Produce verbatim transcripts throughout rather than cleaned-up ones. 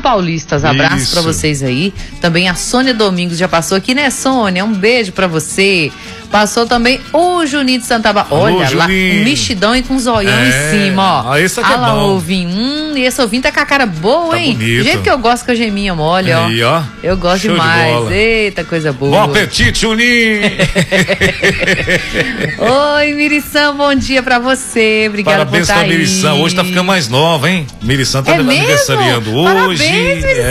Paulistas. Abraço pra vocês aí. Também a Sônia Domingos já passou aqui, né, Sônia? Um beijo pra você. Passou também o Juninho de Santa Bárbara. Olha Alô, lá, Juninho. um mexidão e com os olhão É. em cima, ó. Ah, esse aqui é Olha lá bom. o ovinho. Hum, e esse ovinho tá com a cara boa, Tá hein? bonito. Do jeito que eu gosto com a geminha mole, ó. Aí, ó. Eu gosto Show de demais. bola. Eita, coisa boa. Bom apetite, Juninho. Oi, Mirição, bom dia pra você. Obrigada Parabéns por estar pra aí. Mirição. Hoje tá ficando mais nova, hein? Mirição tá É mesmo? aniversariando hoje. Parabéns, Mirição.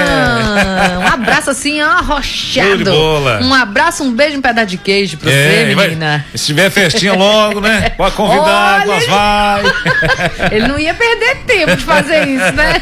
É. Um abraço assim, ó, arrochado. Show de bola. Um abraço, um beijo, um pedaço de queijo pra É, você, vai- menina. se tiver festinha logo, né? Pode convidar, Olha, nós vai. Ele não ia perder tempo de fazer isso, né?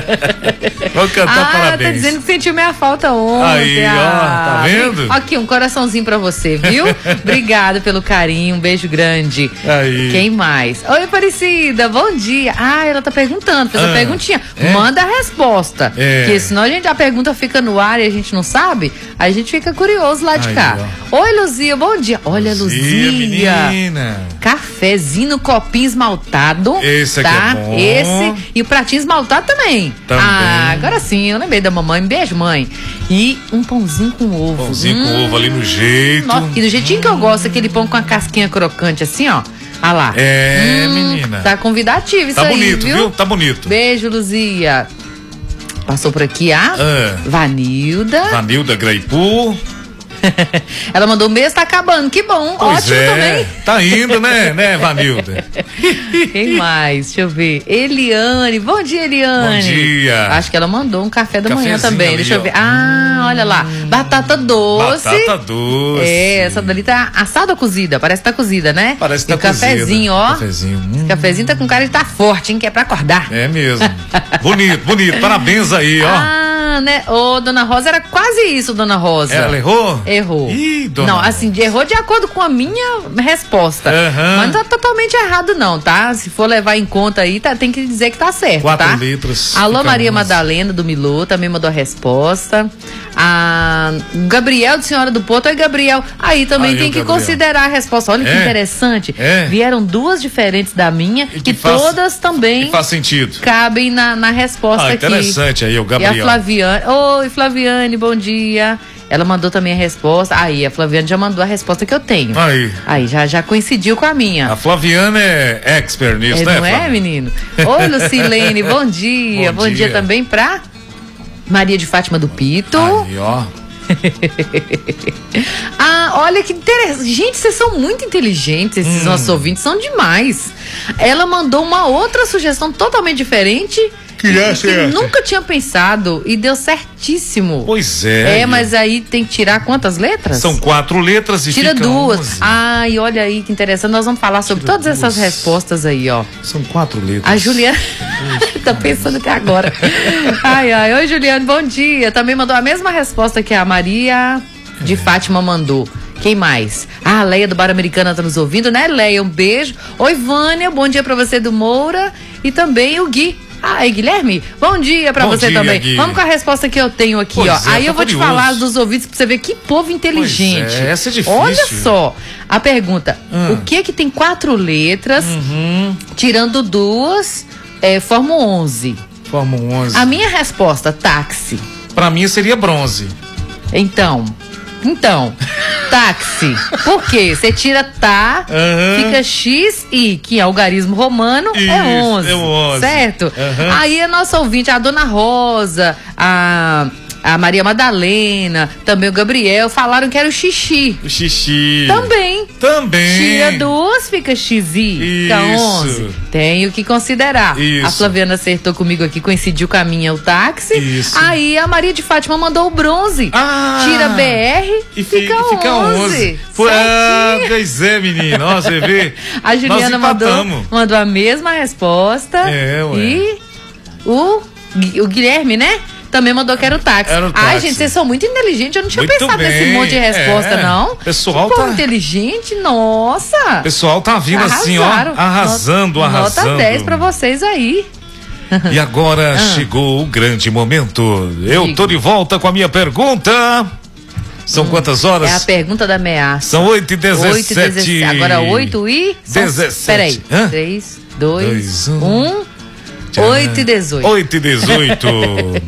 Vamos cantar Ah, parabéns. tá dizendo que sentiu minha falta ontem. Aí, ó, tá Ah, vendo? Aqui, um coraçãozinho pra você, viu? Obrigada pelo carinho, um beijo grande. Aí. Quem mais? Oi, Aparecida, bom dia. Ah, ela tá perguntando, fez Ah, uma perguntinha. é? Manda a resposta. É. Porque senão a, gente, a pergunta fica no ar e a gente não sabe, a gente fica curioso lá de Aí, cá. Oi, Luzia, bom dia. Olha, Luzia. menina. Cafezinho no copinho esmaltado. Esse aqui tá? é bom. Esse e o pratinho esmaltado também. Também. Ah, agora sim, eu lembrei da mamãe. Beijo, mãe. E um pãozinho com ovo. Pãozinho Hum, com ovo ali no jeito. nossa, e do jeitinho que eu gosto, aquele pão com a casquinha crocante assim, ó. Ah lá. É, Hum, menina. Tá convidativo isso Tá aí, bonito, viu? viu? Tá bonito. Beijo, Luzia. Passou por aqui a Ah. Vanilda. Vanilda Graipu. Ela mandou o mês tá acabando. Que bom. Pois Ótimo é. também. Tá indo, né, né, Vanilda? Quem mais? Deixa eu ver. Eliane. Bom dia, Eliane. Bom dia. Acho que ela mandou um café da manhã Cafezinho também. ali, Deixa eu ó. ver. Ah, olha lá. Batata doce. Batata doce. É, essa dali tá assada ou cozida? Parece que tá cozida, né? Parece que e tá o cafezinho, cozida. ó. Cafezinho. Hum. Esse cafezinho tá com cara de tá forte, hein? Que é pra acordar. É mesmo. Bonito, bonito. Parabéns aí, ó. Ah, né? Ô, Dona Rosa, era quase isso, Dona Rosa. Ela errou? Errou. Ih, dona Não, assim, de- errou de acordo com a minha resposta. Aham. Mas não tá totalmente errado, não, tá? Se for levar em conta aí, tá, tem que dizer que tá certo, Quatro tá? litros. Alô, Fica Maria onze. Madalena, do Milô, também mandou a resposta. A Gabriel, de Senhora do Porto. Oi, Gabriel. Aí também Aí, tem o que Gabriel. considerar a resposta. Olha que É? interessante. É? Vieram duas diferentes da minha E e, que faz- todas também Que faz sentido. cabem na, na resposta Ah, aqui. interessante aí, o E Gabriel. a Flaviane. Oi, Flaviane, bom dia. Ela mandou também a resposta. Aí, a Flaviane já mandou a resposta que eu tenho. Aí. Aí, já, já coincidiu com a minha. A Flaviana é expert nisso, É, né, não é, Flávia? menino? Oi, Lucilene, bom dia. Bom Bom, dia. dia. também pra Maria de Fátima do Pito. Aí, ó. Ah, olha que interessante. Gente, vocês são muito inteligentes, esses Hum. nossos ouvintes são demais. Ela mandou uma outra sugestão totalmente diferente. Que é que certo. nunca tinha pensado e deu certíssimo. Pois é. É, mas aí tem que tirar quantas letras? São quatro letras e Tira fica duas. onze. Ai, olha aí que interessante. Nós vamos falar sobre Tira todas essas duas. respostas aí, ó. São quatro letras. A Juliana tá pensando até agora. Ai, ai. Oi, Juliana, bom dia. Também mandou a mesma resposta que a Maria de Fátima mandou. Quem mais? Ah, a Leia do Bar Americana tá nos ouvindo, né, Leia? Um beijo. Oi, Vânia, bom dia pra você do Moura. E também o Gui. Ah, e Guilherme, bom dia pra Bom você dia, também. Gui. Vamos com a resposta que eu tenho aqui, Pois ó. é, Aí tô eu vou te curioso. falar dos ouvintes pra você ver que povo inteligente. Pois é, essa é difícil. Olha só, a pergunta: Hum. o que que tem quatro letras, Uhum. tirando duas, é, forma onze? Forma um onze. A minha resposta, táxi. Pra mim seria bronze. Então, então, táxi. Por quê? Você tira tá, Aham. fica X I, que é algarismo romano, é Isso, onze. é onze. Certo? Aham. Aí a nossa ouvinte, a Dona Rosa, a, a Maria Madalena, também o Gabriel, falaram que era o xixi. O xixi. Também. Também. Tira duas, fica X I, fica Isso. onze. Tenho que considerar. Isso. A Flaviana acertou comigo aqui, coincidiu com a minha, o táxi. Isso. Aí a Maria de Fátima mandou o bronze. Ah. Tira B R E fi- fica, fica onze. onze. Foi, ah, Certinho. pois é, menino. Ó, você vê. A Juliana Nós mandou, empatamos. mandou a mesma resposta. É, ué. E o, Gui- o Guilherme, né? Também mandou que era o táxi. Era o Ai, táxi. gente, vocês são muito inteligentes. Eu não tinha Muito pensado bem. nesse monte de resposta, É. não. Pessoal Que povo tá- inteligente, nossa. O pessoal tá vindo assim, ó. Arrasaram. Arrasando, Nota- arrasando. Nota dez pra vocês aí. E agora chegou o grande momento. Eu Ah. Diga. tô de volta com a minha pergunta. São quantas horas? É a pergunta da ameaça. São oito e dezessete. oito e dezessete. Agora oito e... são- dezessete. Peraí. Hã? três, dois, Dois, um. um. oito e dezoito. oito e dezoito.